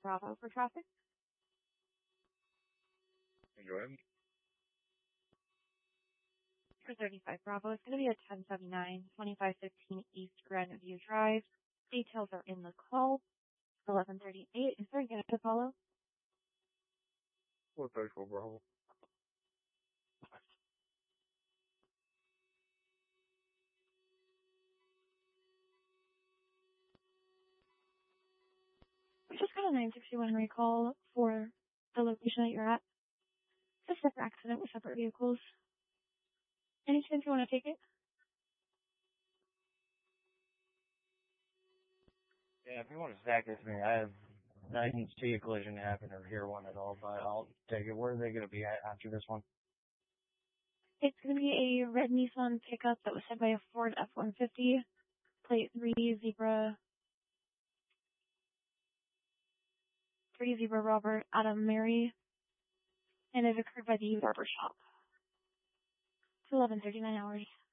Bravo for traffic. Go ahead. For 35 Bravo, it's going to be a 1079, 2515 East Grandview Drive. Details are in the call. 1138. Is there a unit to follow? 434 Bravo. We just got a 961 recall for the location that you're at. It's a separate accident with separate vehicles. Any chance you want to take it? Yeah, if you want to stack this to me, I didn't see a collision happen or hear one at all, but I'll take it. Where are they going to be at after this one? It's going to be a red Nissan pickup that was hit by a Ford F-150, plate 3 Zebra Robert Adam Mary, and it occurred by the barber shop. It's 11:39 hours.